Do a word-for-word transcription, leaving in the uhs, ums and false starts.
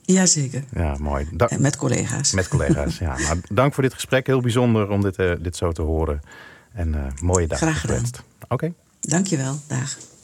Jazeker. Ja, mooi. Da- en met collega's. Met collega's, ja. Nou, dank voor dit gesprek. Heel bijzonder om dit, uh, dit zo te horen. En uh, mooie dag. Graag gedaan. Oké. Okay. Dank je wel. Dag.